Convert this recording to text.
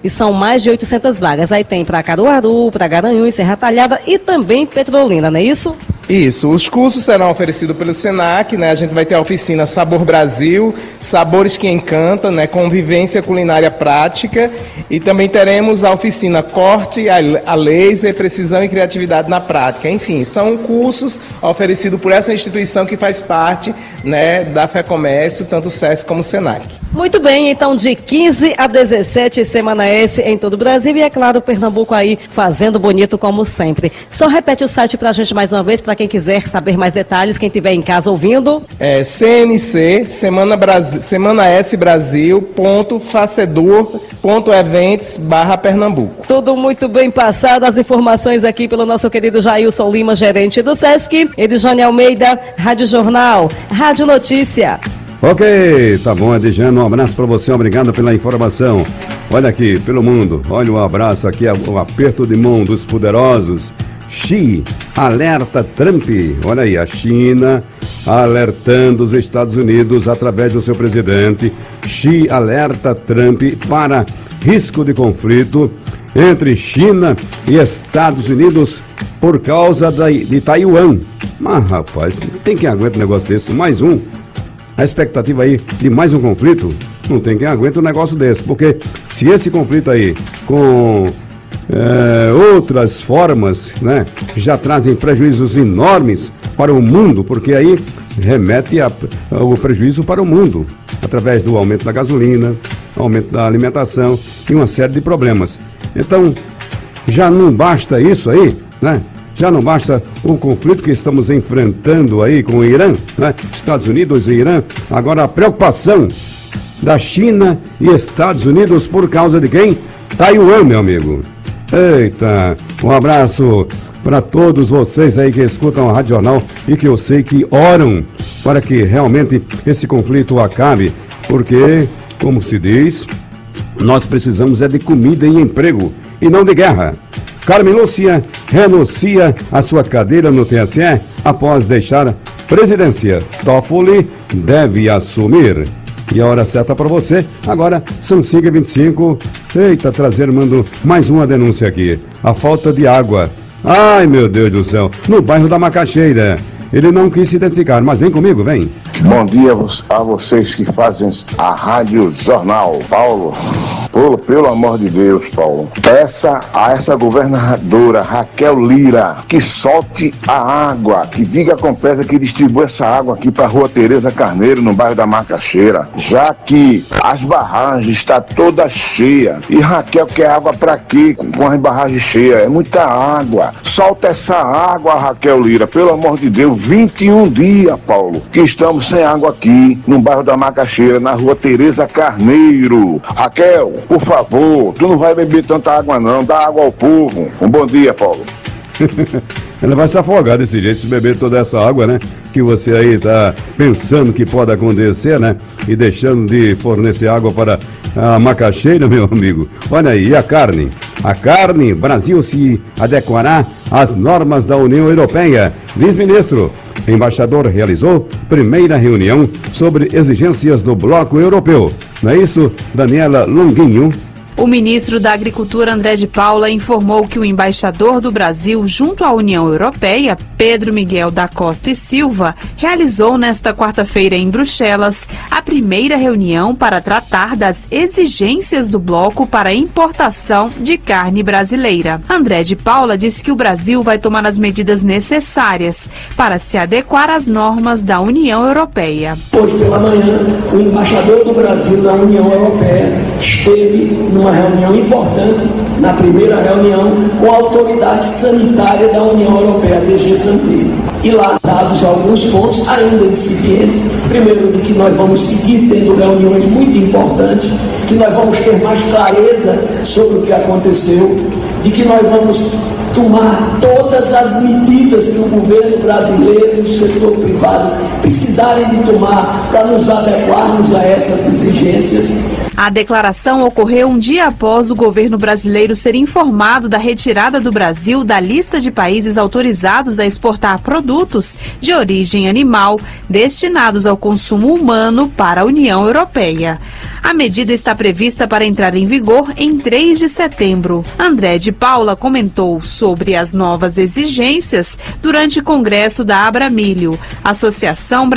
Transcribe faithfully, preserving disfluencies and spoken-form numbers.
e são mais de oitocentas vagas. Aí tem para Caruaru, para Garanhuns, Serra Talhada e também Petrolina, não é isso? Isso, os cursos serão oferecidos pelo SENAC, né? A gente vai ter a oficina Sabor Brasil, Sabores que Encantam, né? Convivência culinária prática, e também teremos a oficina Corte a Laser, Precisão e Criatividade na Prática. Enfim, são cursos oferecidos por essa instituição que faz parte, né, da FEComércio, tanto o SESC como o SENAC. Muito bem, então de quinze a dezessete, Semana S em todo o Brasil e, é claro, Pernambuco aí fazendo bonito como sempre. Só repete o site para a gente mais uma vez, para quem quiser saber mais detalhes, quem estiver em casa ouvindo. É C N C, Semana, Brasil, Semana S Brasil, ponto, facedor, ponto, eventos, barra Pernambuco. Tudo muito bem passado, as informações aqui pelo nosso querido Jailson Lima, gerente do SESC, Edjane Almeida, Rádio Jornal, Rádio Notícia. Ok, tá bom, Edjane, um abraço para você, obrigado pela informação. Olha aqui, pelo mundo, olha o abraço aqui, o aperto de mão dos poderosos. Xi alerta Trump, olha aí, a China alertando os Estados Unidos através do seu presidente. Xi alerta Trump para risco de conflito entre China e Estados Unidos por causa da, de Taiwan. Mas, rapaz, tem quem aguenta um negócio desse, mais um. A expectativa aí de mais um conflito, não tem quem aguenta um negócio desse, porque se esse conflito aí com é, outras formas, né, já trazem prejuízos enormes para o mundo, porque aí remete a, a, o prejuízo para o mundo, através do aumento da gasolina, aumento da alimentação e uma série de problemas. Então, já não basta isso aí, né? Já não basta o conflito que estamos enfrentando aí com o Irã, né? Estados Unidos e Irã. Agora a preocupação da China e Estados Unidos por causa de quem? Taiwan, meu amigo. Eita, um abraço para todos vocês aí que escutam a Rádio Jornal e que eu sei que oram para que realmente esse conflito acabe, porque, como se diz, nós precisamos é de comida e emprego e não de guerra. Carmen Lúcia renuncia à sua cadeira no T S E após deixar a presidência. Toffoli deve assumir. E a hora certa para você, agora são cinco e vinte e cinco. Eita, trazer, mando mais uma denúncia aqui. A falta de água. Ai, meu Deus do céu, no bairro da Macaxeira. Ele não quis se identificar, mas vem comigo, vem. Bom dia a vocês que fazem a Rádio Jornal. Paulo, Paulo, pelo amor de Deus, Paulo, peça a essa governadora Raquel Lira que solte a água, que diga com pressa que distribua essa água aqui para a Rua Tereza Carneiro, no bairro da Macaxeira, já que as barragens estão todas cheias. E Raquel quer água para quê com as barragens cheias? É muita água. Solta essa água, Raquel Lira, pelo amor de Deus. vinte e um dias, Paulo, que estamos sem água aqui, no bairro da Macaxeira, na Rua Tereza Carneiro. Raquel, por favor, tu não vai beber tanta água não, dá água ao povo. Um bom dia, Paulo. Ela vai se afogar desse jeito, se beber toda essa água, né? Que você aí tá pensando que pode acontecer, né? E deixando de fornecer água para a Macaxeira, meu amigo. Olha aí, e a carne? A carne, Brasil se adequará às normas da União Europeia. Vice-ministro, embaixador realizou primeira reunião sobre exigências do Bloco Europeu. Não é isso, Daniela Longuinho? O ministro da Agricultura, André de Paula, informou que o embaixador do Brasil junto à União Europeia, Pedro Miguel da Costa e Silva, realizou nesta quarta-feira em Bruxelas a primeira reunião para tratar das exigências do bloco para a importação de carne brasileira. André de Paula disse que o Brasil vai tomar as medidas necessárias para se adequar às normas da União Europeia. Hoje pela manhã, o embaixador do Brasil na União Europeia esteve no uma reunião importante, na primeira reunião, com a autoridade sanitária da União Europeia, D G Santé. E lá, dados alguns pontos ainda incipientes, primeiro de que nós vamos seguir tendo reuniões muito importantes, que nós vamos ter mais clareza sobre o que aconteceu, de que nós vamos tomar todas as medidas que o governo brasileiro e o setor privado precisarem de tomar para nos adequarmos a essas exigências. A declaração ocorreu um dia após o governo brasileiro ser informado da retirada do Brasil da lista de países autorizados a exportar produtos de origem animal destinados ao consumo humano para a União Europeia. A medida está prevista para entrar em vigor em três de setembro. André de Paula comentou sobre as novas exigências durante o congresso da Abramilho, Associação